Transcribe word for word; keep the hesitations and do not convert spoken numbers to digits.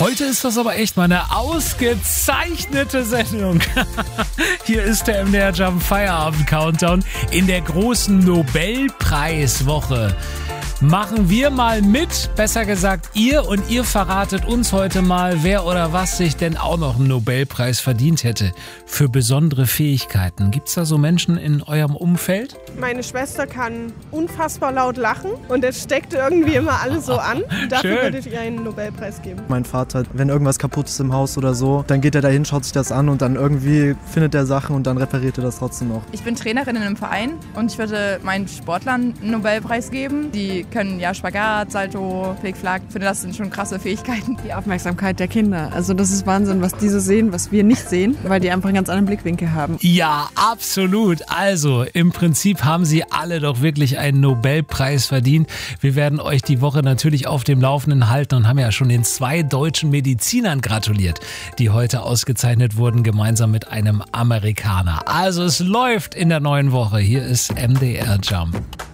Heute ist das aber echt mal eine ausgezeichnete Sendung. Hier ist der M D R Jump Feierabend Countdown in der großen Nobelpreiswoche. Machen wir mal mit, besser gesagt ihr, und ihr verratet uns heute mal, wer oder was sich denn auch noch einen Nobelpreis verdient hätte für besondere Fähigkeiten. Gibt's da so Menschen in eurem Umfeld? Meine Schwester kann unfassbar laut lachen und es steckt irgendwie immer alles so an. Dafür Schön. würde ich ihr einen Nobelpreis geben. Mein Vater, wenn irgendwas kaputt ist im Haus oder so, dann geht er dahin, schaut sich das an und dann irgendwie findet er Sachen und dann repariert er das trotzdem noch. Ich bin Trainerin in einem Verein und ich würde meinen Sportlern einen Nobelpreis geben. Die können ja Spagat, Salto, Flickflack. Ich finde, das sind schon krasse Fähigkeiten. Die Aufmerksamkeit der Kinder. Also das ist Wahnsinn, was diese sehen, was wir nicht sehen, weil die einfach einen ganz anderen Blickwinkel haben. Ja, absolut. Also im Prinzip haben sie alle doch wirklich einen Nobelpreis verdient. Wir werden euch die Woche natürlich auf dem Laufenden halten und haben ja schon den zwei deutschen Medizinern gratuliert, die heute ausgezeichnet wurden, gemeinsam mit einem Amerikaner. Also es läuft in der neuen Woche. Hier ist M D R Jump.